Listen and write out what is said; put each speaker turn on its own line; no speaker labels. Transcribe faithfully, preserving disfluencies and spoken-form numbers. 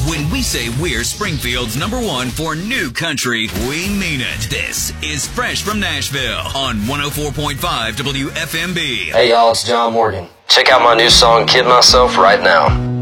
When we say we're Springfield's number one for new country, we mean it. This is Fresh from Nashville on one oh four point five W F M B.
Hey y'all, it's John Morgan. Check out my new song, Kid Myself, right now.